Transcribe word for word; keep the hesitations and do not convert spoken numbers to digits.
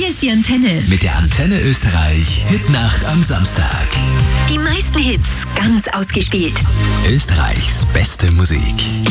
Hier ist die Antenne. Mit der Antenne Österreich Hitnacht am Samstag. Die meisten Hits ganz ausgespielt. Österreichs beste Musik.